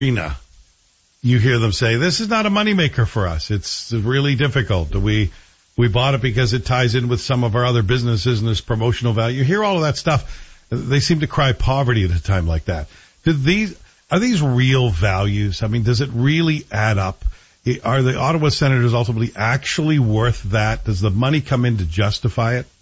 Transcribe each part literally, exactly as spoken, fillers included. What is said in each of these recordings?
arena, you hear them say, this is not a moneymaker for us. It's really difficult. We we bought it because it ties in with some of our other businesses and there's promotional value. You hear all of that stuff. They seem to cry poverty at a time like that. Do these Are these real values? I mean, does it really add up? Are the Ottawa Senators ultimately actually worth that? Does the money come in to justify it?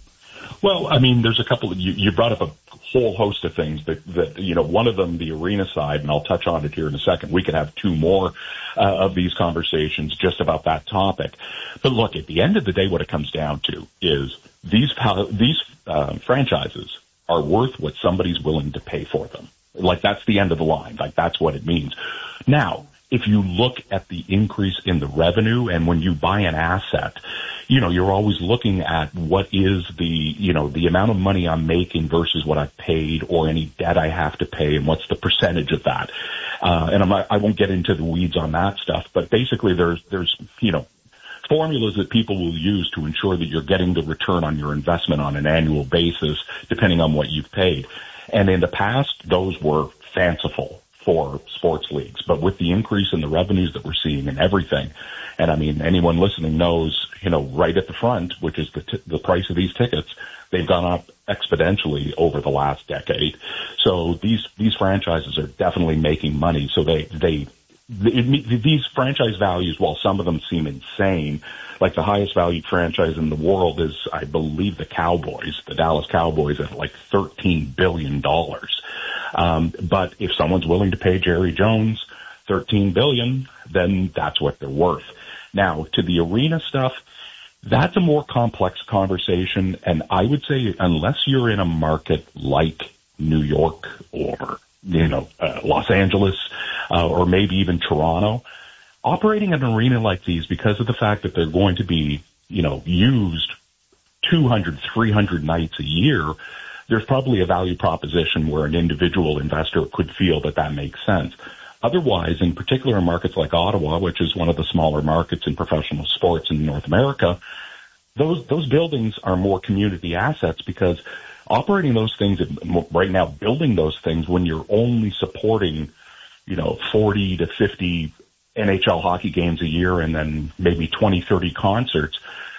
Well, I mean, there's a couple of, you, you brought up a whole host of things that, that, you know, one of them, the arena side, and I'll touch on it here in a second. We could have two more uh, of these conversations just about that topic. But look, at the end of the day, what it comes down to is these, these uh, franchises are worth what somebody's willing to pay for them. Like, that's the end of the line. Like, that's what it means. Now, if you look at the increase in the revenue and when you buy an asset, you know, you're always looking at what is the, you know, the amount of money I'm making versus what I've paid or any debt I have to pay and what's the percentage of that. Uh, and I'm not, I won't get into the weeds on that stuff, but basically there's, there's, you know, formulas that people will use to ensure that you're getting the return on your investment on an annual basis, depending on what you've paid. And in the past, those were fanciful for sports leagues. But with the increase in the revenues that we're seeing and everything, and I mean, anyone listening knows, you know, right at the front, which is the t- the price of these tickets, they've gone up exponentially over the last decade. So these these franchises are definitely making money. So they they, they it, these franchise values, while some of them seem insane, like the highest valued franchise in the world is, I believe, the Cowboys, the Dallas Cowboys, at like thirteen billion dollars. Um, but if someone's willing to pay Jerry Jones thirteen billion dollars, then that's what they're worth. Now, to the arena stuff, that's a more complex conversation. And I would say unless you're in a market like New York or, you know, uh, Los Angeles, uh, or maybe even Toronto, operating an arena like these, because of the fact that they're going to be, you know, used two hundred, three hundred nights a year, there's probably a value proposition where an individual investor could feel that that makes sense. Otherwise, in particular in markets like Ottawa, which is one of the smaller markets in professional sports in North America, those those buildings are more community assets because operating those things right now, building those things when you're only supporting, you know, forty to fifty N H L hockey games a year and then maybe twenty, thirty concerts,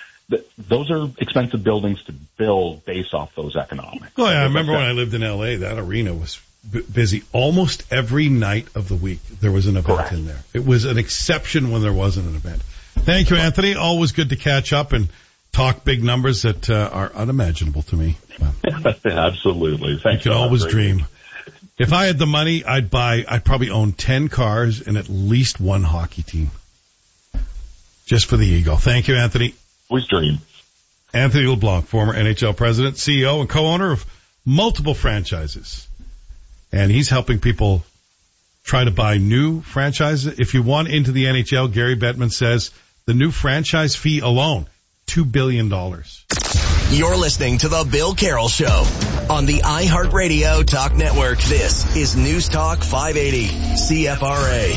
those are expensive buildings to build based off those economics. Oh, yeah, I remember when I lived in L A, that arena was b- busy almost every night of the week. There was an event Correct. in there. It was an exception when there wasn't an event. Thank you, Anthony. Always good to catch up and talk big numbers that uh, are unimaginable to me. Well, absolutely. Thanks. You can always dream. If I had the money, I'd buy, I'd probably own ten cars and at least one hockey team. Just for the ego. Thank you, Anthony. Always dream. Anthony LeBlanc, former N H L president, C E O, and co-owner of multiple franchises. And he's helping people try to buy new franchises. If you want into the N H L, Gary Bettman says the new franchise fee alone, two billion dollars. You're listening to The Bill Carroll Show on the iHeartRadio Talk Network. This is News Talk five eighty C F R A.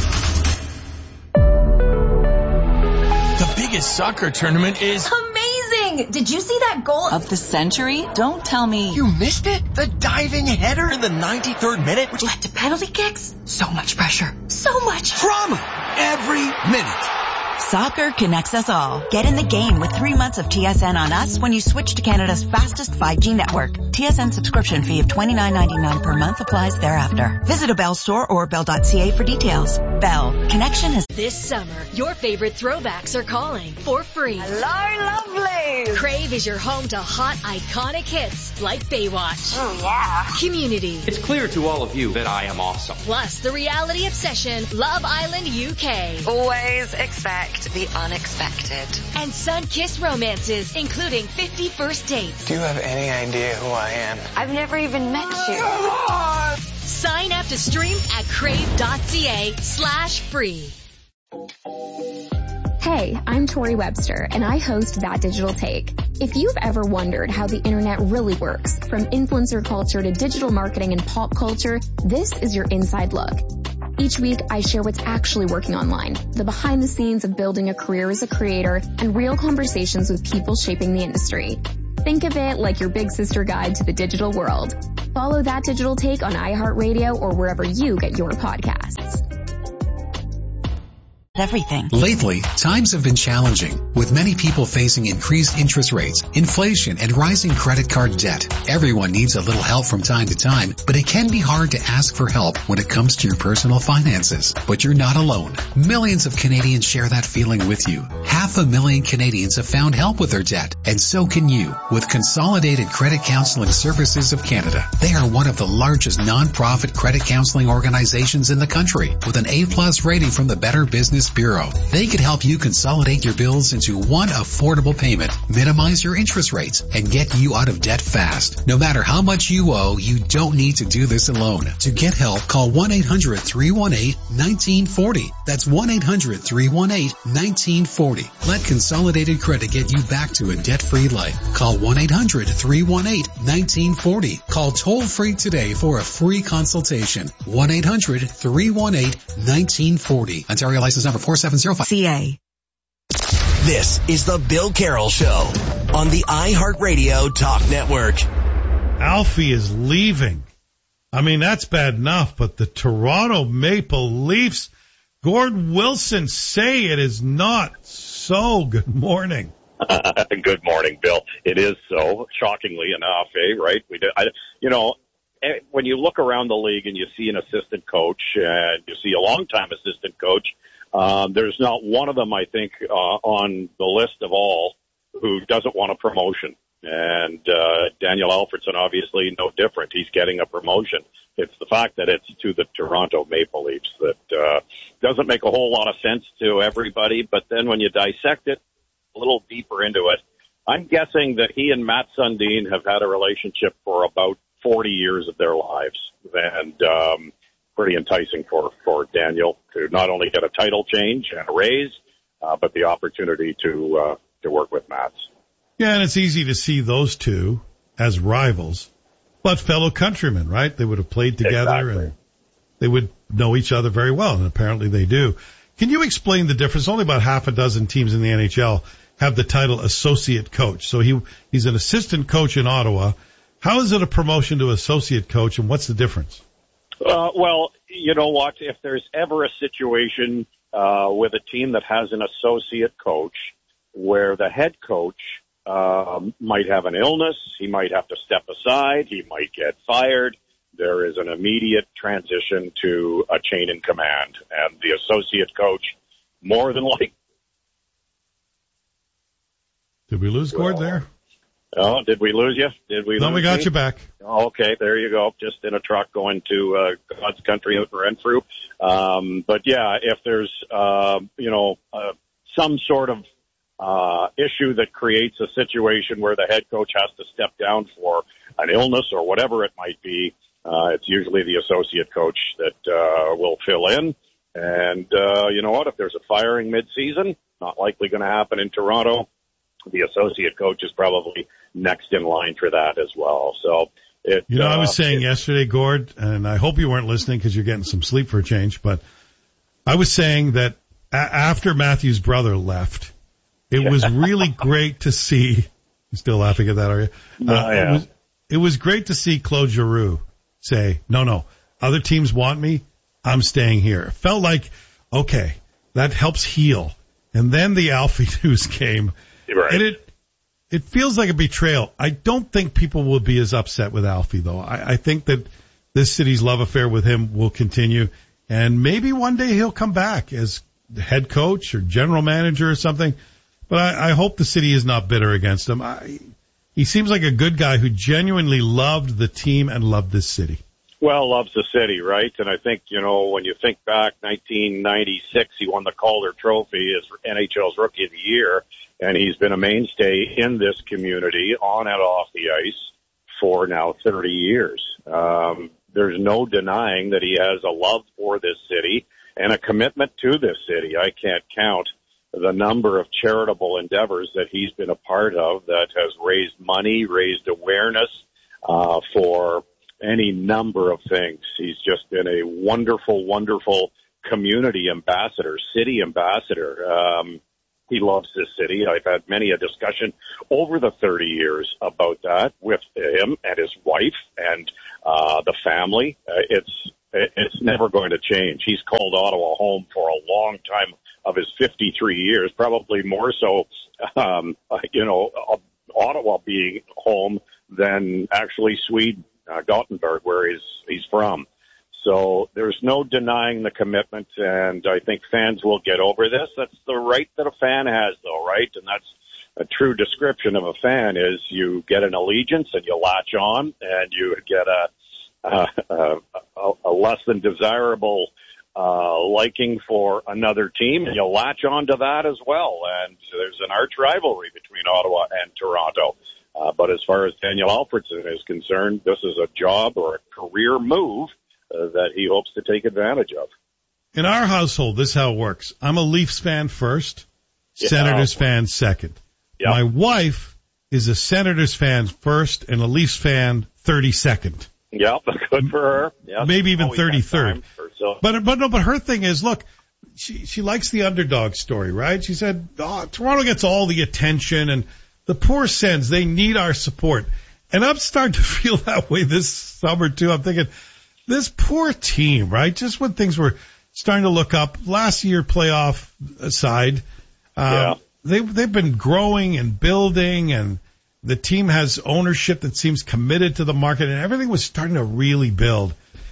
The biggest soccer tournament is amazing! Did you see that goal of the century? Don't tell me you missed it. The diving header in the ninety-third minute, which led to penalty kicks. So much pressure. So much drama every minute. Soccer connects us all. Get in the game with three months of T S N on us when you switch to Canada's fastest five G network. T S N subscription fee of twenty-nine ninety-nine per month applies thereafter. Visit a Bell store or bell dot c a for details. Bell. Connection is... This summer, your favorite throwbacks are calling for free. Hello, lovely. Crave is your home to hot, iconic hits like Baywatch. Oh, yeah. Community. It's clear to all of you that I am awesome. Plus, the reality obsession, Love Island U K. Always expect the unexpected. And sun-kissed romances, including fifty first dates. Do you have any idea who I am? I've never even met you. Sign up to stream at crave.ca slash free. Hey, I'm Tori Webster, and I host That Digital Take. If you've ever wondered how the internet really works, from influencer culture to digital marketing and pop culture, this is your inside look. Each week, I share what's actually working online, the behind the scenes of building a career as a creator, and real conversations with people shaping the industry. Think of it like your big sister guide to the digital world. Follow That Digital Take on iHeartRadio or wherever you get your podcasts. Everything. Lately, times have been challenging, with many people facing increased interest rates, inflation, and rising credit card debt. Everyone needs a little help from time to time, but it can be hard to ask for help when it comes to your personal finances. But you're not alone. Millions of Canadians share that feeling with you. Half a million Canadians have found help with their debt, and so can you with Consolidated Credit Counseling Services of Canada. They are one of the largest non-profit credit counseling organizations in the country, with an A-plus rating from the Better Business Bureau. They could help you consolidate your bills into one affordable payment, minimize your interest rates, and get you out of debt fast. No matter how much you owe, you don't need to do this alone. To get help, call one eight hundred three one eight one nine four zero. That's one eight hundred three one eight one nine four zero. Let Consolidated Credit get you back to a debt-free life. Call one eight hundred three one eight one nine four zero. Call toll-free today for a free consultation. one eight hundred three one eight one nine four zero. Ontario license number four seven zero five. C A. This is the Bill Carroll Show on the iHeartRadio Talk Network. Alfie is leaving. I mean, that's bad enough, but the Toronto Maple Leafs, Gord Wilson, say it is not so. Good morning. Uh, good morning, Bill. It is so, shockingly enough, eh, right? We did, I, you know, when you look around the league and you see an assistant coach and you see a longtime assistant coach, um, there's not one of them, I think, uh, on the list of all who doesn't want a promotion. And uh, Daniel Alfredson, obviously, no different. He's getting a promotion. It's the fact that it's to the Toronto Maple Leafs that uh, doesn't make a whole lot of sense to everybody. But then when you dissect it a little deeper into it, I'm guessing that he and Matt Sundin have had a relationship for about forty years of their lives. And um, pretty enticing for, for Daniel to not only get a title change and a raise, uh, but the opportunity to uh, to work with Matt. Yeah, and it's easy to see those two as rivals, but fellow countrymen, right? They would have played together exactly. and they would know each other very well, and apparently they do. Can you explain the difference? Only about half a dozen teams in the N H L have the title associate coach. So he he's an assistant coach in Ottawa. How is it a promotion to associate coach, and what's the difference? Uh, well, you know what? If there's ever a situation uh, with a team that has an associate coach where the head coach Um, might have an illness, he might have to step aside, he might get fired. There is an immediate transition to a chain in command, and the associate coach, more than likely. Did we lose Gord there? Oh, did we lose you? Did we? No, lose we got me? you back. Oh, okay, there you go. Just in a truck going to uh, God's country out in Renfrew. Um, but yeah, if there's uh, you know uh, some sort of Uh, issue that creates a situation where the head coach has to step down for an illness or whatever it might be, uh, it's usually the associate coach that uh, will fill in. And uh, you know what? If there's a firing mid-season, not likely going to happen in Toronto. The associate coach is probably next in line for that as well. So, it, you know, uh, I was saying it, yesterday, Gord, and I hope you weren't listening because you're getting some sleep for a change, but I was saying that a- after Matthew's brother left, it was really great to see. You're still laughing at that, are you? No, uh, yeah. it, was, it was great to see Claude Giroux say, no, no, other teams want me. I'm staying here. It felt like, okay, that helps heal. And then the Alfie news came. Right. And it, it feels like a betrayal. I don't think people will be as upset with Alfie, though. I, I think that this city's love affair with him will continue. And maybe one day he'll come back as head coach or general manager or something. But I, I hope the city is not bitter against him. I, he seems like a good guy who genuinely loved the team and loved this city. Well, loves the city, right? And I think, you know, when you think back, nineteen ninety-six, he won the Calder Trophy as N H L's Rookie of the Year, and he's been a mainstay in this community, on and off the ice, for now thirty years. Um, there's no denying that he has a love for this city and a commitment to this city. I can't count the number of charitable endeavors that he's been a part of that has raised money, raised awareness uh, for any number of things. He's just been a wonderful, wonderful community ambassador, city ambassador. Um, He loves this city. I've had many a discussion over the thirty years about that with him and his wife and uh, the family. Uh, it's it's never going to change. He's called Ottawa home for a long time of his fifty-three years, probably more so, um, you know, Ottawa being home than actually Sweden, uh, Gothenburg, where he's he's from. So there's no denying the commitment, and I think fans will get over this. That's the right that a fan has, though, right? And that's a true description of a fan is you get an allegiance and you latch on, and you get a a, a, a less than desirable uh, liking for another team, and you latch on to that as well. And there's an arch rivalry between Ottawa and Toronto. Uh, but as far as Daniel Alfredsson is concerned, this is a job or a career move Uh, that he hopes to take advantage of. In our household, this is how it works. I'm a Leafs fan first, Yeah. Senators fan second. Yep. My wife is a Senators fan first and a Leafs fan thirty-second. Yeah, good for her. Yeah, Maybe even always got thirty-third. time for so- But, but no, but her thing is, look, she, she likes the underdog story, right? She said, oh, Toronto gets all the attention and the poor Sens, they need our support. And I'm starting to feel that way this summer too. I'm thinking, this poor team, right? Just when things were starting to look up, last year playoff aside, um, yeah. they, they've been growing and building, and the team has ownership that seems committed to the market, and everything was starting to really build.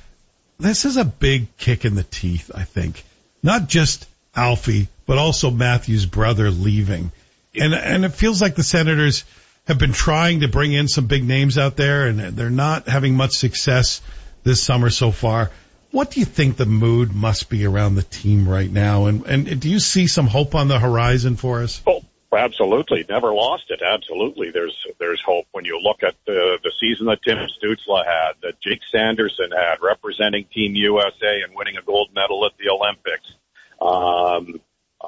This is a big kick in the teeth, I think. Not just Alfie, but also Matthew's brother leaving. And, and it feels like the Senators have been trying to bring in some big names out there, and they're not having much success this summer so far. What do you think the mood must be around the team right now? And, and do you see some hope on the horizon for us? Oh, absolutely. Never lost it. Absolutely. There's, there's hope when you look at the, the season that Tim Stützle had, that Jake Sanderson had, representing Team U S A and winning a gold medal at the Olympics. Um,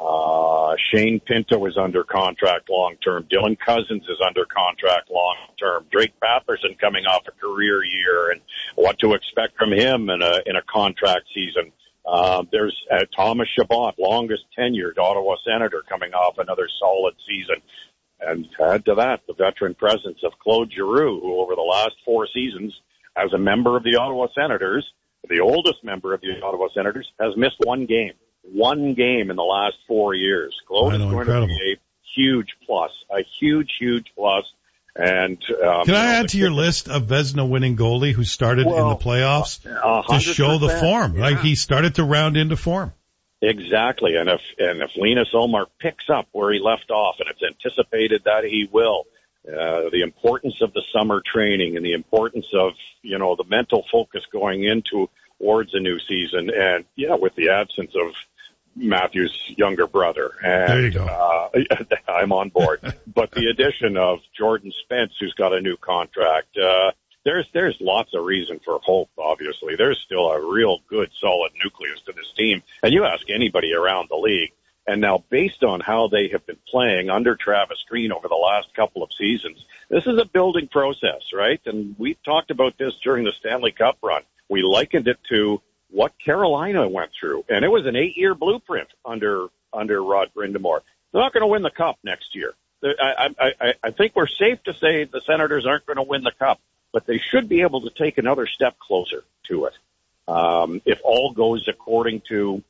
Uh, Shane Pinto is under contract long-term. Dylan Cousins is under contract long-term. Drake Patterson coming off a career year, and what to expect from him in a, in a contract season. Uh, there's uh, Thomas Chabot, longest tenured Ottawa Senator, coming off another solid season. And add to that the veteran presence of Claude Giroux, who over the last four seasons, as a member of the Ottawa Senators, the oldest member of the Ottawa Senators, has missed one game. One game in the last four years. Claude is going incredible. to be a huge plus, a huge, huge plus. And um, can I add to your list of Vezina winning goalie who started well, in the playoffs uh, to show the form? Yeah. Like he started to round into form. Exactly. And if and if Linus Ullmark picks up where he left off, and it's anticipated that he will, uh, the importance of the summer training and the importance of, you know, the mental focus going into towards a new season, and yeah, with the absence of Matthew's younger brother. And, there you go. Uh, I'm on board. But the addition of Jordan Spence, who's got a new contract, uh, there's, there's lots of reason for hope, obviously. There's still a real good, solid nucleus to this team. And you ask anybody around the league, and now based on how they have been playing under Travis Green over the last couple of seasons, this is a building process, right? And we talked about this during the Stanley Cup run. We likened it to what Carolina went through, and it was an eight-year blueprint under under Rod Brind'Amour. They're not going to win the Cup next year. I, I, I think we're safe to say the Senators aren't going to win the Cup, but they should be able to take another step closer to it um, if all goes according to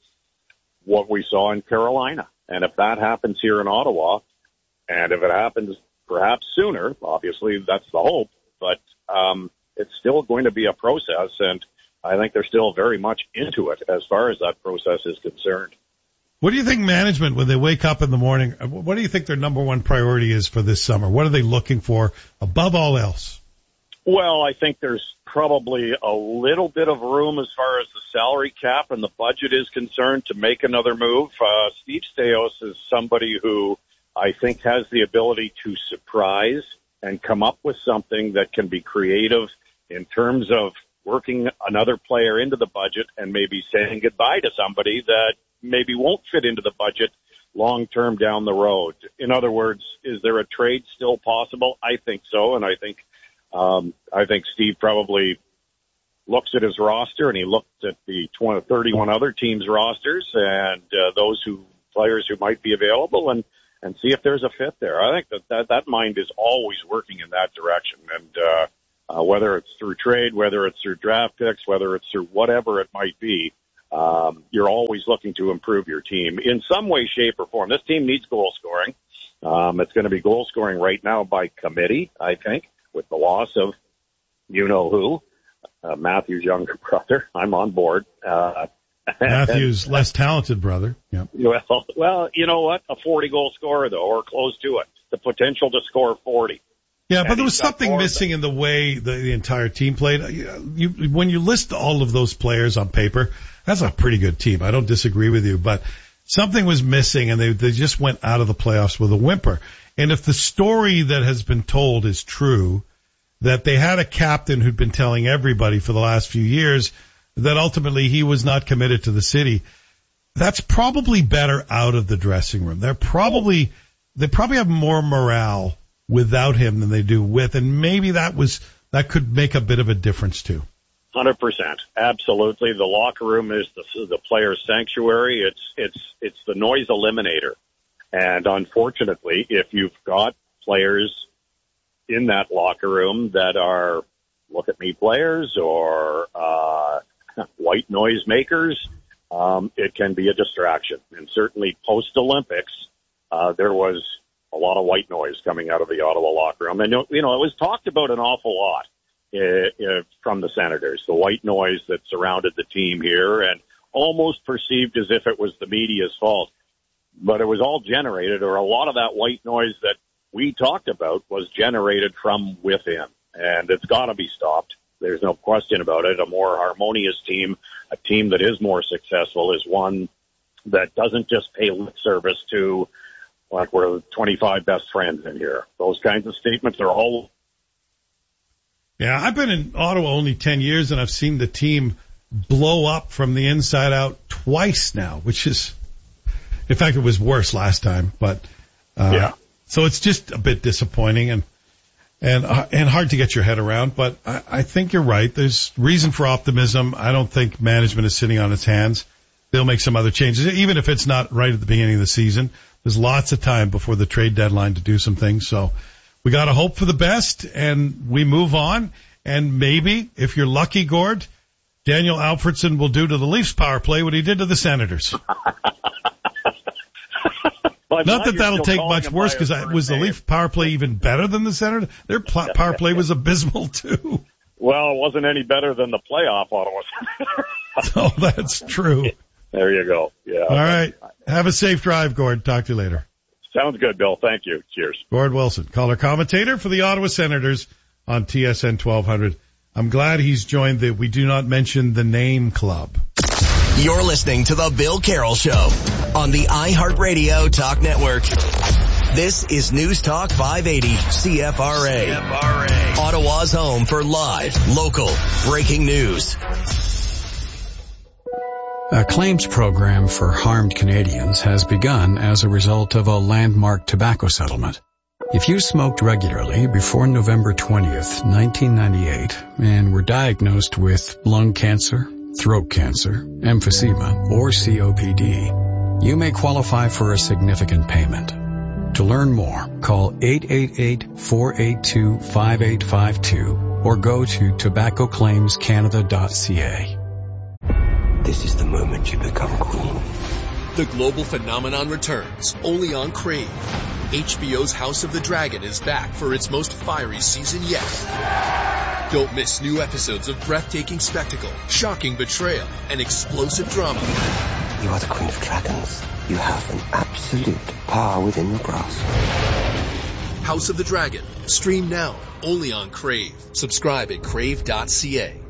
what we saw in Carolina. And if that happens here in Ottawa, and if it happens perhaps sooner, obviously that's the hope, but um, it's still going to be a process, and I think they're still very much into it as far as that process is concerned. What do you think management, when they wake up in the morning, what do you think their number one priority is for this summer? What are they looking for above all else? Well, I think there's probably a little bit of room as far as the salary cap and the budget is concerned to make another move. Uh, Steve Staios is somebody who I think has the ability to surprise and come up with something that can be creative in terms of working another player into the budget and maybe saying goodbye to somebody that maybe won't fit into the budget long term down the road. In other words, is there a trade still possible? I think so, and I think um, I think Steve probably looks at his roster, and he looked at the thirty-one other teams' rosters and uh, those who players who might be available, and and see if there's a fit there. I think that that, that mind is always working in that direction. And, uh, uh, whether it's through trade, whether it's through draft picks, whether it's through whatever it might be, um, you're always looking to improve your team in some way, shape, or form. This team needs goal scoring. Um, it's going to be goal scoring right now by committee, I think, with the loss of you-know-who, uh, Matthew's younger brother. I'm on board. Uh, Matthew's and, less talented brother. Yeah. Well, well, you know what? A forty-goal scorer, though, or close to it. The potential to score forty. Yeah, but there was something missing in the way the, the entire team played. You, when you list all of those players on paper, that's a pretty good team. I don't disagree with you, but something was missing, and they they just went out of the playoffs with a whimper. And if the story that has been told is true, that they had a captain who'd been telling everybody for the last few years that ultimately he was not committed to the city, that's probably better out of the dressing room. They're probably they probably have more morale without him than they do with, and maybe that was that could make a bit of a difference too. one hundred percent. Absolutely. The locker room is the, the player's sanctuary. It's, it's, it's the noise eliminator. And unfortunately, if you've got players in that locker room that are look at me players or, uh, white noise makers, um, it can be a distraction. And certainly post Olympics, uh, there was a lot of white noise coming out of the Ottawa locker room. And, you know, it was talked about an awful lot. Uh, uh, from the Senators, the white noise that surrounded the team here, and almost perceived as if it was the media's fault. But it was all generated, or a lot of that white noise that we talked about was generated from within. And it's got to be stopped. There's no question about it. A more harmonious team, a team that is more successful, is one that doesn't just pay lip service to, like, we're the twenty-five best friends in here. Those kinds of statements are all. Yeah, I've been in Ottawa only ten years, and I've seen the team blow up from the inside out twice now, which is, in fact, it was worse last time. But uh, yeah, so it's just a bit disappointing and and uh, and hard to get your head around. But I, I think you're right. There's reason for optimism. I don't think management is sitting on its hands. They'll make some other changes, even if it's not right at the beginning of the season. There's lots of time before the trade deadline to do some things. So we got to hope for the best, and we move on. And maybe, if you're lucky, Gord, Daniel Alfredson will do to the Leafs power play what he did to the Senators. Well, not that that'll take much worse, because was the Leaf power play even better than the Senators? Their pl- power play was abysmal, too. Well, it wasn't any better than the playoff Ottawa. Oh, that's true. There you go. Yeah. All right. Have a safe drive, Gord. Talk to you later. Sounds good, Bill. Thank you. Cheers. Gord Wilson, color commentator for the Ottawa Senators on T S N twelve hundred. I'm glad he's joined the We Do Not Mention the Name Club. You're listening to The Bill Carroll Show on the iHeartRadio Talk Network. This is News Talk five eighty C F R A. C F R A. Ottawa's home for live, local, breaking news. A claims program for harmed Canadians has begun as a result of a landmark tobacco settlement. If you smoked regularly before November twentieth, nineteen ninety-eight, and were diagnosed with lung cancer, throat cancer, emphysema, or C O P D, you may qualify for a significant payment. To learn more, call eight eight eight, four eight two, five eight five two or go to tobacco claims canada dot c a. This is the moment you become queen. The global phenomenon returns, only on Crave. H B O's House of the Dragon is back for its most fiery season yet. Don't miss new episodes of breathtaking spectacle, shocking betrayal, and explosive drama. You are the Queen of Dragons. You have an absolute power within your grasp. House of the Dragon. Stream now, only on Crave. Subscribe at crave dot c a.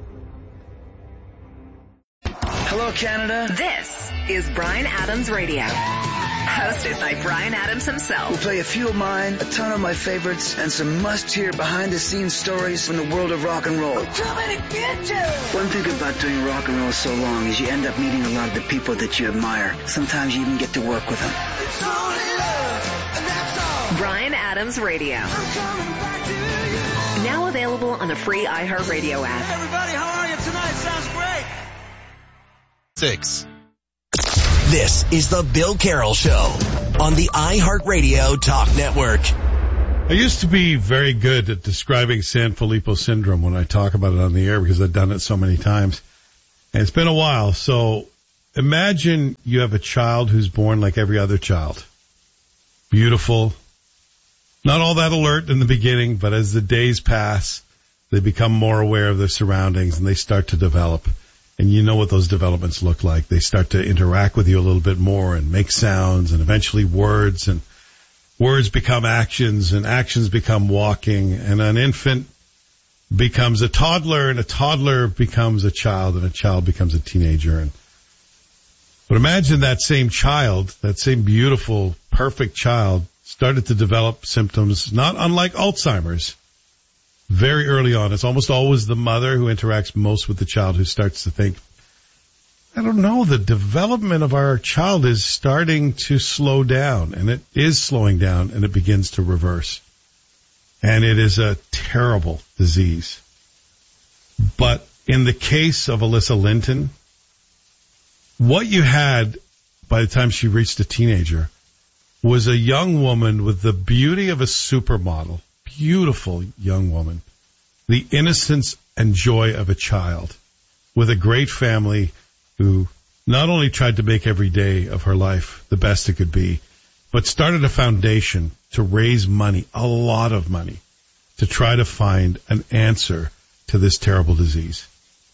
Hello, Canada. This is Bryan Adams Radio. Hosted by Bryan Adams himself. We'll play a few of mine, a ton of my favorites, and some must-hear behind-the-scenes stories from the world of rock and roll. Coming to get you! One thing about doing rock and roll so long is you end up meeting a lot of the people that you admire. Sometimes you even get to work with them. It's only love, and that's all. Bryan Adams Radio. I'm coming back to you. Now available on the free iHeartRadio app. Hey everybody, how are you tonight? Sounds great. Six. This is the Bill Carroll Show on the iHeartRadio Talk Network. I used to be very good at describing Sanfilippo syndrome when I talk about it on the air because I've done it so many times. And it's been a while. So imagine you have a child who's born like every other child. Beautiful. Not all that alert in the beginning, but as the days pass, they become more aware of their surroundings and they start to develop. And you know what those developments look like. They start to interact with you a little bit more and make sounds and eventually words, and words become actions and actions become walking, and an infant becomes a toddler and a toddler becomes a child and a child becomes a teenager. And but imagine that same child, that same beautiful, perfect child started to develop symptoms not unlike Alzheimer's very early on. It's almost always the mother who interacts most with the child who starts to think, I don't know, the development of our child is starting to slow down, and it is slowing down, and it begins to reverse. And it is a terrible disease. But in the case of Alyssa Linton, what you had by the time she reached a teenager was a young woman with the beauty of a supermodel, beautiful young woman, the innocence and joy of a child, with a great family who not only tried to make every day of her life the best it could be, but started a foundation to raise money, a lot of money, to try to find an answer to this terrible disease.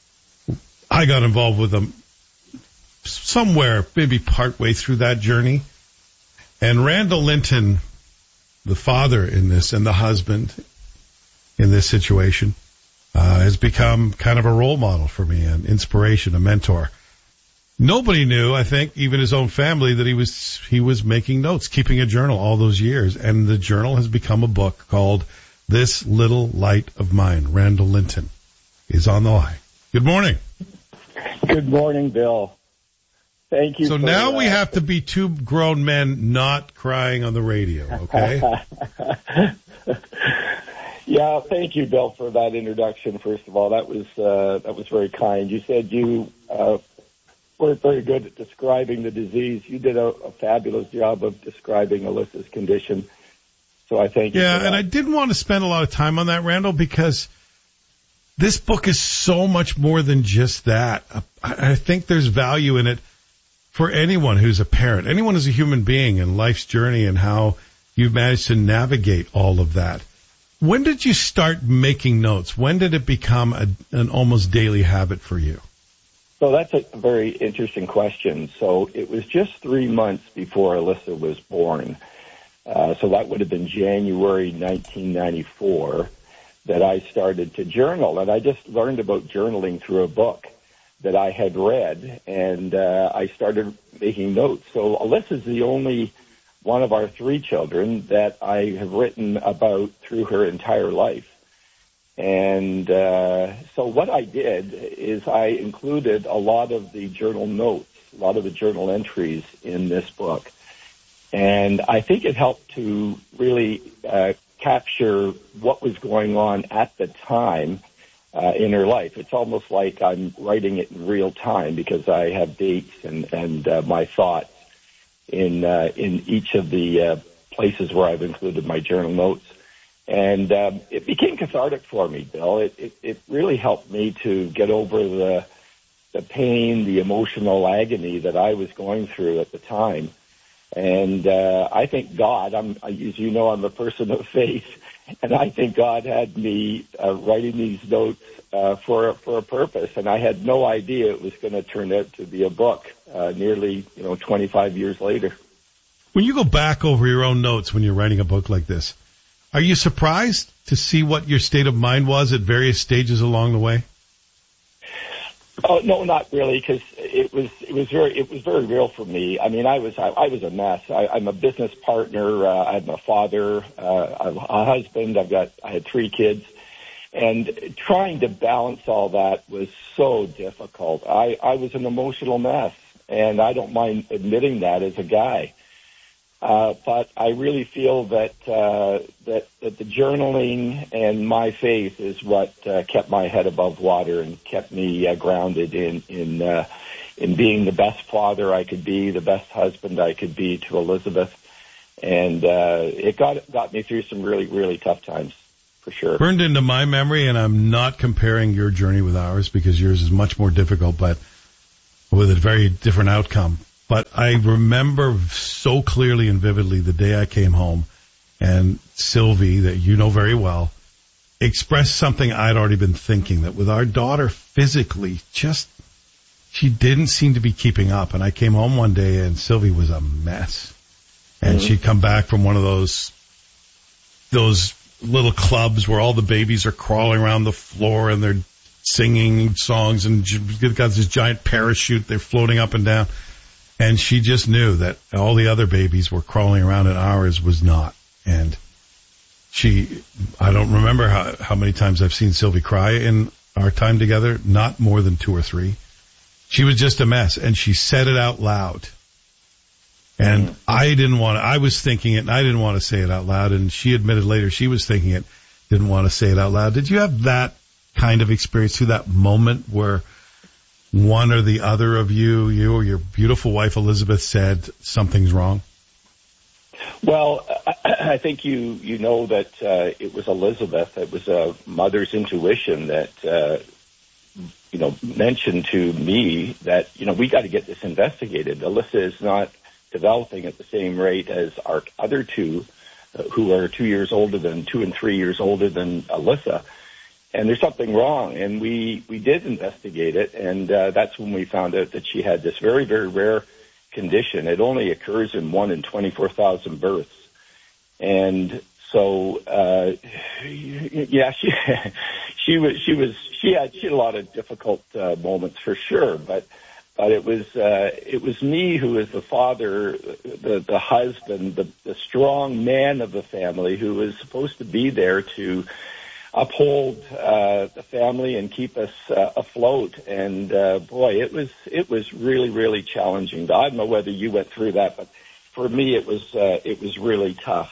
I got involved with them somewhere, maybe partway through that journey. And Randall Linton, the father in this and the husband in this situation, uh, has become kind of a role model for me, an inspiration, a mentor. Nobody knew, I think, even his own family, that he was he was making notes, keeping a journal all those years. And the journal has become a book called This Little Light of Mine. Randall Linton is on the line. Good morning. Good morning, Bill. Thank you. So for now that. we have to be two grown men not crying on the radio, okay? Yeah, thank you, Bill, for that introduction. First of all, that was uh, that was very kind. You said you uh, weren't very good at describing the disease. You did a, a fabulous job of describing Alyssa's condition. So I thank you. Yeah, for that. and I didn't want to spend a lot of time on that, Randall, because this book is so much more than just that. I, I think there's value in it for anyone who's a parent, anyone who's a human being in life's journey, and how you've managed to navigate all of that. When did you start making notes? When did it become a, an almost daily habit for you? So that's a very interesting question. So it was just three months before Alyssa was born. Uh, so that would have been January nineteen ninety-four that I started to journal. And I just learned about journaling through a book that I had read, and uh, I started making notes. So Alyssa's the only one of our three children that I have written about through her entire life. And uh, so what I did is I included a lot of the journal notes, a lot of the journal entries in this book. And I think it helped to really uh, capture what was going on at the time uh, in her life. It's almost like I'm writing it in real time because I have dates and, and uh, my thoughts in uh, in each of the uh, places where I've included my journal notes. And um, it became cathartic for me, Bill. It, it, it really helped me to get over the the pain, the emotional agony that I was going through at the time. And uh, I think God, I'm, as you know, I'm a person of faith, and I think God had me uh, writing these notes uh, for for a purpose. And I had no idea it was going to turn out to be a book. Uh, nearly, you know, twenty-five years later. When you go back over your own notes when you're writing a book like this, are you surprised to see what your state of mind was at various stages along the way? Oh no, not really, because it was it was very it was very real for me. I mean, I was I, I was a mess. I, I'm a business partner. Uh, I'm a father, uh, I'm a husband. I've got I had three kids, and trying to balance all that was so difficult. I, I was an emotional mess. And I don't mind admitting that as a guy. Uh, but I really feel that, uh, that, that the journaling and my faith is what uh, kept my head above water and kept me uh, grounded in, in, uh, in being the best father I could be, the best husband I could be to Elizabeth. And uh, it got got me through some really, really tough times, for sure. Burned into my memory, and I'm not comparing your journey with ours because yours is much more difficult, but with a very different outcome. But I remember so clearly and vividly the day I came home, and Sylvie, that you know very well, expressed something I'd already been thinking, that with our daughter physically, just, she didn't seem to be keeping up. And I came home one day and Sylvie was a mess. And mm-hmm. she'd come back from one of those, those little clubs where all the babies are crawling around the floor and they're singing songs, and they've got this giant parachute, they're floating up and down. And she just knew that all the other babies were crawling around and ours was not. And she, I don't remember how, how many times I've seen Sylvie cry in our time together, not more than two or three. She was just a mess, and she said it out loud. And mm-hmm. I didn't want to, I was thinking it, and I didn't want to say it out loud, and she admitted later she was thinking it, didn't want to say it out loud. Did you have that kind of experience through that moment where one or the other of you, you or your beautiful wife Elizabeth, said something's wrong? Well, I, I think you you know that uh, it was Elizabeth. It was a mother's intuition that uh, you know mentioned to me that you know we got to get this investigated. Alyssa is not developing at the same rate as our other two, uh, who are two years older than two and three years older than Alyssa. And there's something wrong, and we, we did investigate it, and uh, that's when we found out that she had this very, very rare condition. It only occurs in one in twenty-four thousand births. And so, uh, yeah, she, she was, she was, she had, she had a lot of difficult uh, moments for sure, but, but it was, uh, it was me who was the father, the, the husband, the, the strong man of the family who was supposed to be there to uphold uh, the family and keep us uh, afloat. And uh, boy, it was it was really really challenging. I don't know whether you went through that, but for me it was uh, it was really tough.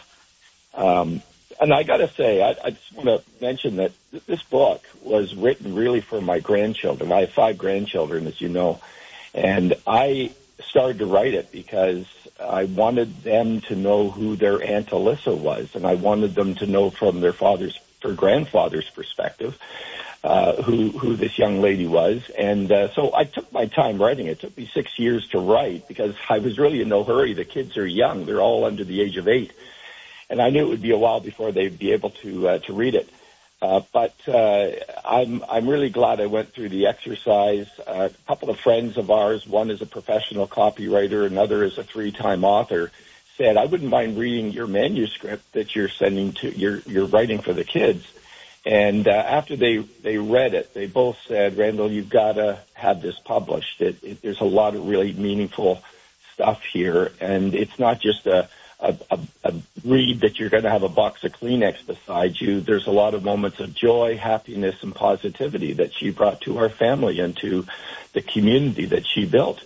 Um, and I got to say, I, I just want to mention that th- this book was written really for my grandchildren. I have five grandchildren, as you know, and I started to write it because I wanted them to know who their Aunt Alyssa was, and I wanted them to know from their father's her grandfather's perspective, uh, who, who this young lady was. And, uh, so I took my time writing it. It took me six years to write because I was really in no hurry. The kids are young. They're all under the age of eight. And I knew it would be a while before they'd be able to, uh, to read it. Uh, but, uh, I'm, I'm really glad I went through the exercise. Uh, a couple of friends of ours, one is a professional copywriter, another is a three-time author, said, I wouldn't mind reading your manuscript that you're sending to, you're, you're writing for the kids. And, uh, after they, they read it, they both said, Randall, you've got to have this published. It, it, there's a lot of really meaningful stuff here. And it's not just a, a, a, a read that you're going to have a box of Kleenex beside you. There's a lot of moments of joy, happiness, and positivity that she brought to our family and to the community that she built.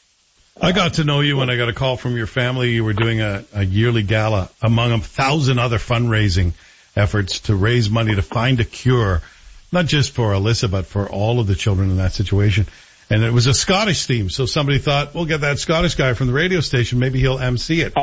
I got to know you when I got a call from your family. You were doing a, a yearly gala among a thousand other fundraising efforts to raise money to find a cure, not just for Alyssa, but for all of the children in that situation. And it was a Scottish theme. So somebody thought, we'll get that Scottish guy from the radio station. Maybe he'll emcee it.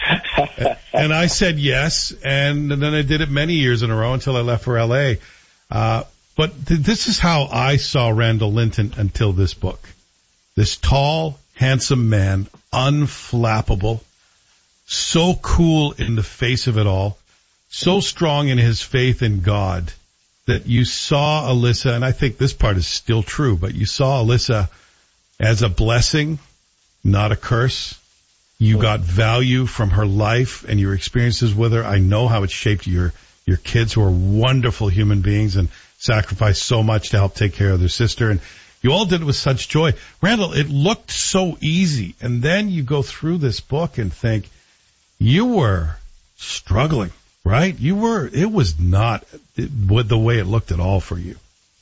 And I said yes. And then I did it many years in a row until I left for L A. Uh, but th- this is how I saw Randall Linton until this book. This tall, handsome man, unflappable, so cool in the face of it all, so strong in his faith in God that you saw Alyssa, and I think this part is still true, but you saw Alyssa as a blessing, not a curse. You got value from her life and your experiences with her. I know how it shaped your, your kids, who are wonderful human beings and sacrificed so much to help take care of their sister. And you all did it with such joy. Randall, it looked so easy. And then you go through this book and think, you were struggling, right? You were, it was not it, the way it looked at all for you.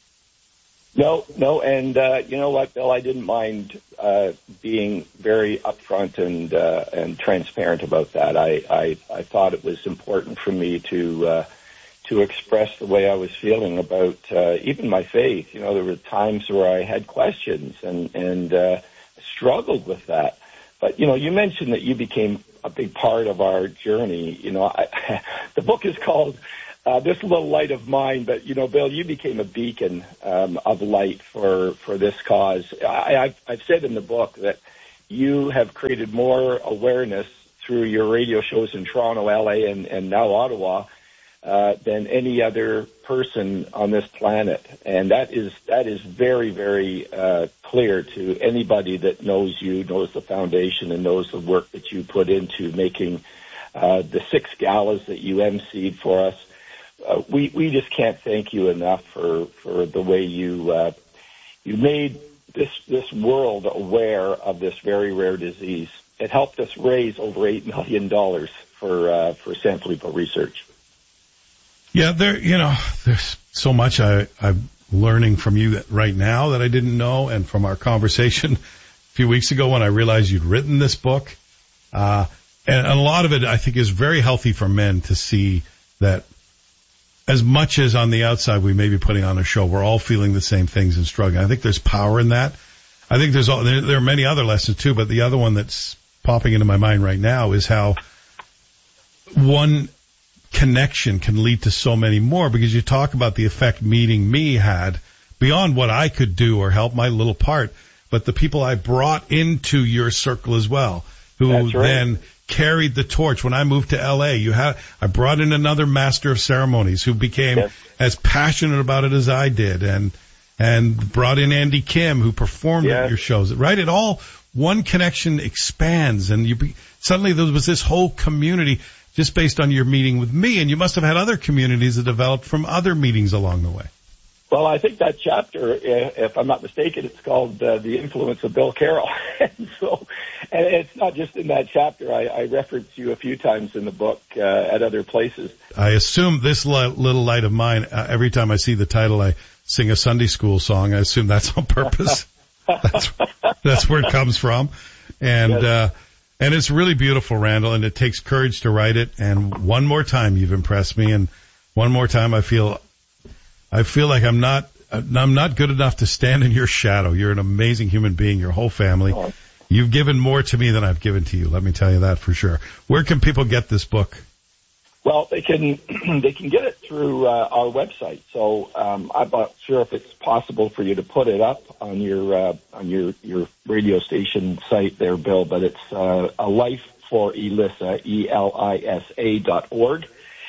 No, no. And, uh, you know what, Bill, I didn't mind, uh, being very upfront and, uh, and transparent about that. I, I, I thought it was important for me to, uh, to express the way I was feeling about uh, even my faith. You know, there were times where I had questions, and and uh, struggled with that. But, you know, you mentioned that you became a big part of our journey. You know, I, the book is called uh, This Little Light of Mine, but, you know, Bill, you became a beacon um, of light for, for this cause. I, I've, I've said in the book that you have created more awareness through your radio shows in Toronto, L A, and, and now Ottawa, uh, than any other person on this planet. And that is, that is very, very, uh, clear to anybody that knows you, knows the foundation, and knows the work that you put into making, uh, the six galas that you emceed for us. Uh, we, we just can't thank you enough for, for the way you, uh, you made this, this world aware of this very rare disease. It helped us raise over eight million dollars for, uh, for Sanfilippo research. Yeah, there, you know, there's so much I, I'm learning from you right now that I didn't know, and from our conversation a few weeks ago when I realized you'd written this book. Uh, and a lot of it, I think, is very healthy for men to see that as much as on the outside we may be putting on a show, we're all feeling the same things and struggling. I think there's power in that. I think there's all, there, there are many other lessons too, but the other one that's popping into my mind right now is how one connection can lead to so many more, because you talk about the effect meeting me had beyond what I could do or help my little part, but the people I brought into your circle as well, who That's right. then carried the torch. When I moved to L A, you had, I brought in another master of ceremonies who became yes. as passionate about it as I did, and, and brought in Andy Kim, who performed yes. at your shows, right? It all, one connection expands, and you be, suddenly there was this whole community just based on your meeting with me, and you must have had other communities that developed from other meetings along the way. Well, I think that chapter, if I'm not mistaken, it's called uh, The Influence of Bill Carroll. and so, and it's not just in that chapter. I, I reference you a few times in the book uh, at other places. I assume this li- little light of mine, uh, every time I see the title, I sing a Sunday school song. I assume that's on purpose. that's, that's where it comes from. And, yes. uh, And it's really beautiful, Randall, and it takes courage to write it. And one more time, you've impressed me. And one more time, I feel, I feel like I'm not, I'm not good enough to stand in your shadow. You're an amazing human being, your whole family. Oh. You've given more to me than I've given to you. Let me tell you that for sure. Where can people get this book? Well, they can, they can get it through uh, our website. So, um, I'm not sure if it's possible for you to put it up on your, uh, on your, your radio station site there, Bill, but it's, uh, A Life for Elisa, E L I S A dot org.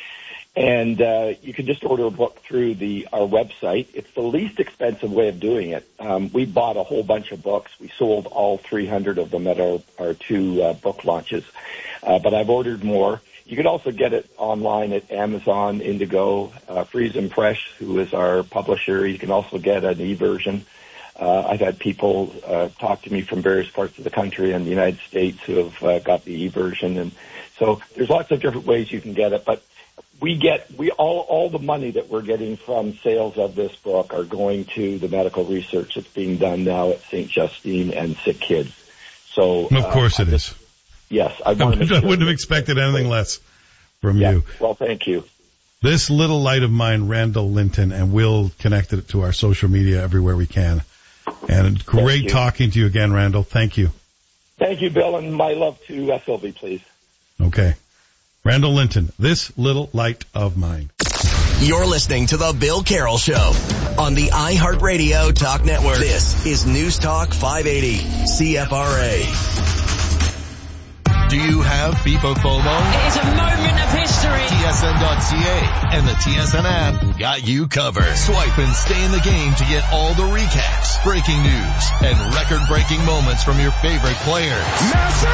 And, uh, you can just order a book through the, our website. It's the least expensive way of doing it. Um, we bought a whole bunch of books. We sold all three hundred of them at our, our two, uh, book launches. Uh, but I've ordered more. You can also get it online at Amazon, Indigo, uh, Friesen Press, who is our publisher. You can also get an e-version. Uh, I've had people uh, talk to me from various parts of the country and the United States who have uh, got the e-version. And so there's lots of different ways you can get it. But we get, we all, all the money that we're getting from sales of this book are going to the medical research that's being done now at Saint Justine and Sick Kids. So, of course uh, it is. Yes, I, I, would, sure I wouldn't have expected anything less from yeah, you. Well, thank you. This little light of mine, Randall Linton, and we'll connect it to our social media everywhere we can. And great talking to you again, Randall. Thank you. Thank you, Bill, and my love to uh, Sylvie, please. Okay. Randall Linton, This Little Light of Mine. You're listening to The Bill Carroll Show on the iHeartRadio Talk Network. This is News Talk five eighty C F R A. Do you have FIFA FOMO? It is a moment of history. T S N dot C A and the T S N app got you covered. Swipe and stay in the game to get all the recaps, breaking news, and record-breaking moments from your favorite players. Messi!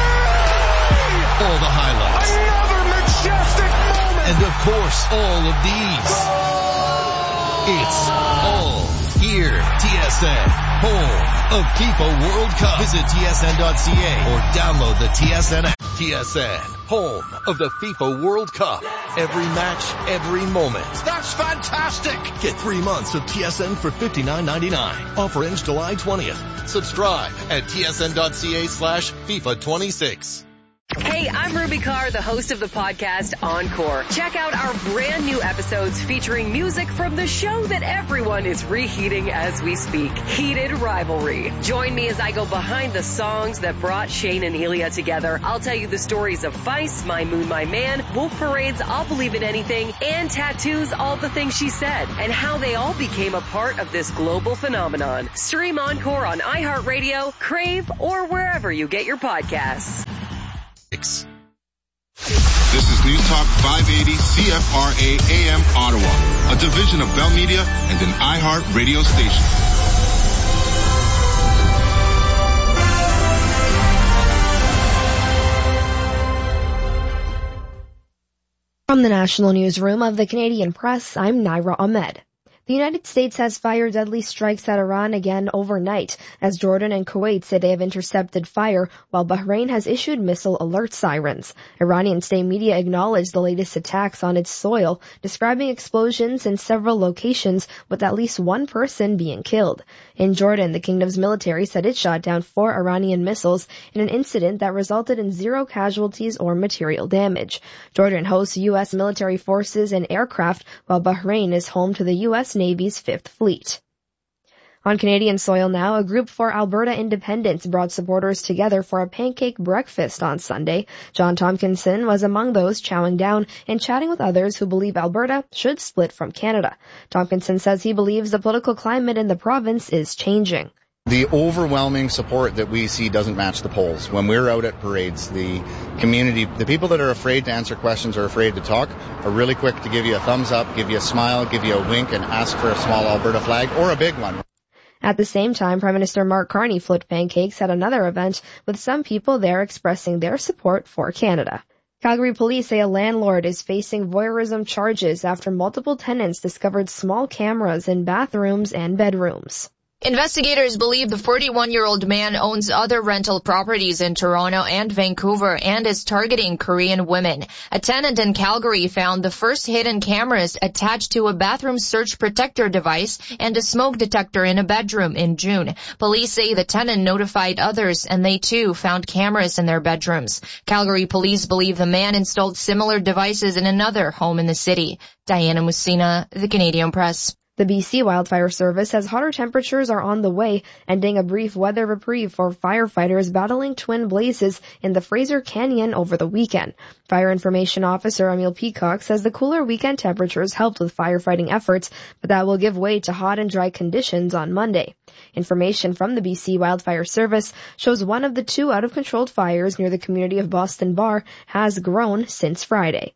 All the highlights. Another majestic moment. And of course, all of these. Goal! It's all here. T S N, home of FIFA World Cup. Visit T S N dot C A or download the T S N app. T S N, home of the FIFA World Cup. Every match, every moment. That's fantastic. Get three months of T S N for fifty-nine ninety-nine. Offer ends July twentieth. Subscribe at T S N dot C A slash FIFA twenty-six. Hey, I'm Ruby Carr, the host of the podcast Encore. Check out our brand new episodes featuring music from the show that everyone is reheating as we speak, Heated Rivalry. Join me as I go behind the songs that brought Shane and Elia together. I'll tell you the stories of Vice, My Moon, My Man, Wolf Parade's I'll Believe in Anything, and Tattoo's All the Things She Said, and how they all became a part of this global phenomenon. Stream Encore on iHeartRadio, Crave, or wherever you get your podcasts. This is News Talk five eighty C F R A A M Ottawa, a division of Bell Media and an iHeart radio station. From the National Newsroom of the Canadian Press, I'm Naira Ahmed. The United States has fired deadly strikes at Iran again overnight, as Jordan and Kuwait say they have intercepted fire, while Bahrain has issued missile alert sirens. Iranian state media acknowledged the latest attacks on its soil, describing explosions in several locations with at least one person being killed. In Jordan, the kingdom's military said it shot down four Iranian missiles in an incident that resulted in zero casualties or material damage. Jordan hosts U S military forces and aircraft, while Bahrain is home to the U S Navy's Fifth Fleet. On Canadian soil now, a group for Alberta independence brought supporters together for a pancake breakfast on Sunday. John Tompkinson was among those chowing down and chatting with others who believe Alberta should split from Canada. Tompkinson says he believes the political climate in the province is changing. The overwhelming support that we see doesn't match the polls. When we're out at parades, the community, the people that are afraid to answer questions or afraid to talk are really quick to give you a thumbs up, give you a smile, give you a wink, and ask for a small Alberta flag or a big one. At the same time, Prime Minister Mark Carney flipped pancakes at another event with some people there expressing their support for Canada. Calgary police say a landlord is facing voyeurism charges after multiple tenants discovered small cameras in bathrooms and bedrooms. Investigators believe the forty-one-year-old man owns other rental properties in Toronto and Vancouver and is targeting Korean women. A tenant in Calgary found the first hidden cameras attached to a bathroom surge protector device and a smoke detector in a bedroom in June. Police say the tenant notified others and they too found cameras in their bedrooms. Calgary police believe the man installed similar devices in another home in the city. Diana Musina, The Canadian Press. The B C Wildfire Service says hotter temperatures are on the way, ending a brief weather reprieve for firefighters battling twin blazes in the Fraser Canyon over the weekend. Fire Information Officer Emil Peacock says the cooler weekend temperatures helped with firefighting efforts, but that will give way to hot and dry conditions on Monday. Information from the B C Wildfire Service shows one of the two out-of-controlled fires near the community of Boston Bar has grown since Friday.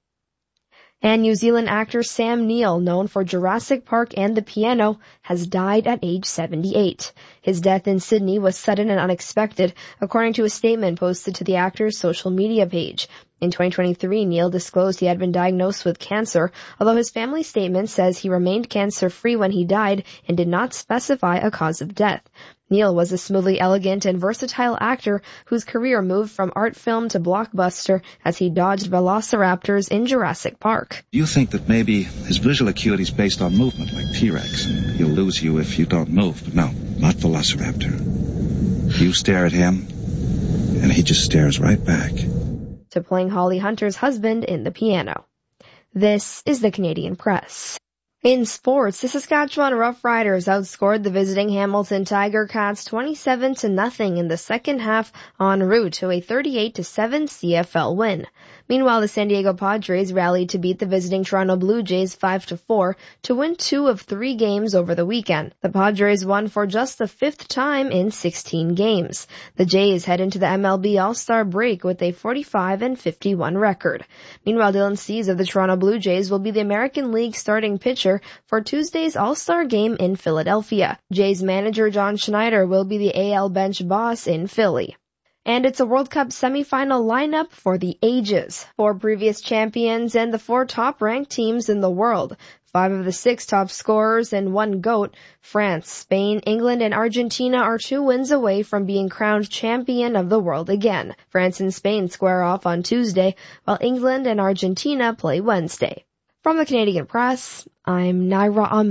And New Zealand actor Sam Neill, known for Jurassic Park and The Piano, has died at age seventy-eight. His death in Sydney was sudden and unexpected, according to a statement posted to the actor's social media page. In twenty twenty-three, Neill disclosed he had been diagnosed with cancer, although his family statement says he remained cancer-free when he died and did not specify a cause of death. Neill was a smoothly elegant and versatile actor whose career moved from art film to blockbuster as he dodged velociraptors in Jurassic Park. You think that maybe his visual acuity is based on movement, like T-Rex, and he'll lose you if you don't move. But no, not Velociraptor. You stare at him, and he just stares right back. To playing Holly Hunter's husband in The Piano. This is the Canadian Press. In sports, the Saskatchewan Roughriders outscored the visiting Hamilton Tiger Cats twenty-seven to nothing in the second half en route to a thirty-eight to seven C F L win. Meanwhile, the San Diego Padres rallied to beat the visiting Toronto Blue Jays five to four to win two of three games over the weekend. The Padres won for just the fifth time in sixteen games. The Jays head into the M L B All-Star break with a forty-five and fifty-one record. Meanwhile, Dylan Cease of the Toronto Blue Jays will be the American League starting pitcher for Tuesday's All-Star game in Philadelphia. Jays manager John Schneider will be the A L bench boss in Philly. And it's a World Cup semifinal lineup for the ages. Four previous champions and the four top-ranked teams in the world. Five of the six top scorers and one GOAT. France, Spain, England, and Argentina are two wins away from being crowned champion of the world again. France and Spain square off on Tuesday, while England and Argentina play Wednesday. From the Canadian Press, I'm Naira Ahmed.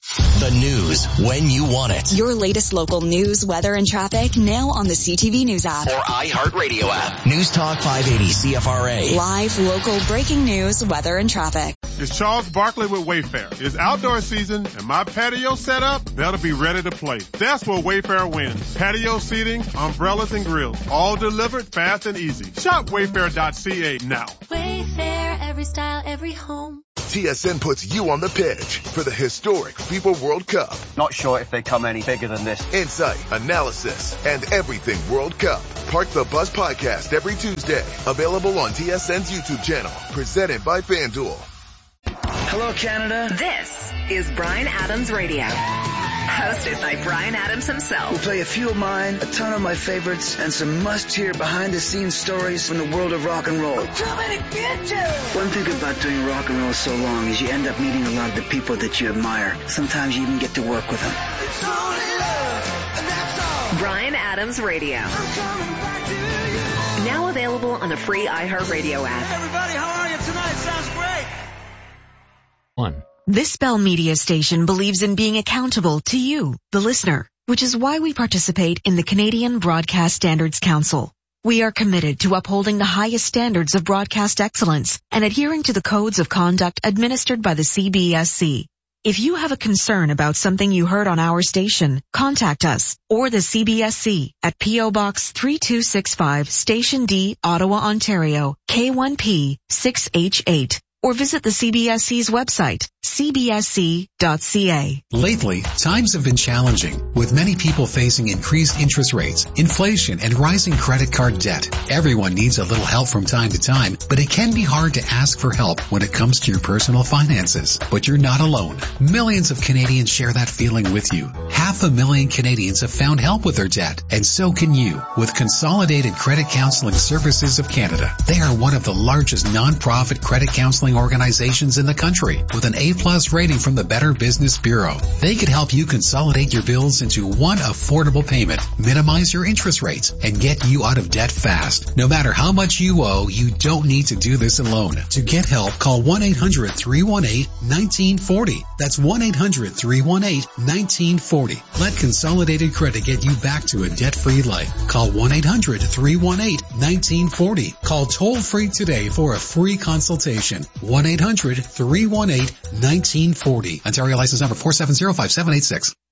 The news when you want it. Your latest local news, weather, and traffic now on the C T V News app. Or iHeartRadio app. News Talk five eighty C F R A. Live, local, breaking news, weather, and traffic. It's Charles Barkley with Wayfair. It's outdoor season and my patio set up, that'll be ready to play. That's where Wayfair wins. Patio seating, umbrellas, and grills. All delivered fast and easy. Shop wayfair dot c a now. Wayfair, every style, every home. T S N puts you on the pitch for the historic FIFA World Cup. Not sure if they come any bigger than this. Insight, analysis, and everything World Cup. Park the Bus podcast every Tuesday. Available on T S N's YouTube channel. Presented by FanDuel. Hello, Canada. This is Bryan Adams Radio. Hosted by Bryan Adams himself. We'll play a few of mine, a ton of my favorites, and some must-hear behind-the-scenes stories from the world of rock and roll. I'm coming to get you! One thing about doing rock and roll so long is you end up meeting a lot of the people that you admire. Sometimes you even get to work with them. It's only love, and that's all. Bryan Adams Radio. I'm coming back to you. Now available on the free iHeartRadio app. Hey, everybody, how are you tonight? Sounds great. One. This Bell Media station believes in being accountable to you, the listener, which is why we participate in the Canadian Broadcast Standards Council. We are committed to upholding the highest standards of broadcast excellence and adhering to the codes of conduct administered by the C B S C. If you have a concern about something you heard on our station, contact us or the C B S C at P O Box three two six five, Station D, Ottawa, Ontario, K one P six H eight. Or visit the C B S C's website, c b s c dot c a. Lately, times have been challenging, with many people facing increased interest rates, inflation, and rising credit card debt. Everyone needs a little help from time to time, but it can be hard to ask for help when it comes to your personal finances. But you're not alone. Millions of Canadians share that feeling with you. Half a million Canadians have found help with their debt, and so can you, with Consolidated Credit Counseling Services of Canada. They are one of the largest non-profit credit counseling organizations in the country with an A-plus rating from the Better Business Bureau. They could help you consolidate your bills into one affordable payment, minimize your interest rates, and get you out of debt fast. No matter how much you owe, you don't need to do this alone. To get help, call one eight hundred, three one eight, one nine four zero. That's one eight hundred, three one eight, one nine four zero. Let Consolidated Credit get you back to a debt-free life. Call one eight hundred, three one eight, one nine four zero. Call toll-free today for a free consultation. one eight hundred, three one eight, one nine four zero. Ontario license number four seven zero five seven eight six.